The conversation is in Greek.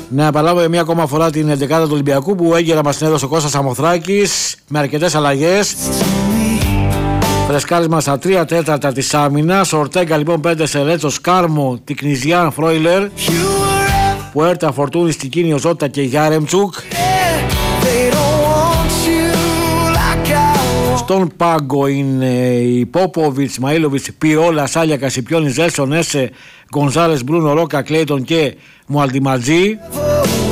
Να επαναλάβουμε μία ακόμα φορά την 11η του Ολυμπιακού που έγκαιρα μας την έδωσε ο Κώστας Σαμοθράκης με αρκετές αλλαγές. Φρεσκάρισμα στα 3/4 της άμυνας. Ορτέγκα λοιπόν 5 σε Ρέτσο, Σκάρμο, Τικνιζιάν, Φρόιλερ, Πουέρτα, Φορτούνη, Στικίνιο, Ζώτα και Γιάρεμτσουκ. Στον πάγκο είναι οι Πόποβιτς, Μαΐλοβιτς, Πιόλα, Σάλια, Κασιπιόνι, Ζέλσον, Έσε, Γκονζάλες, Μπρούνο, Ρόκα, Κλέιτον και Μουαλτιματζή.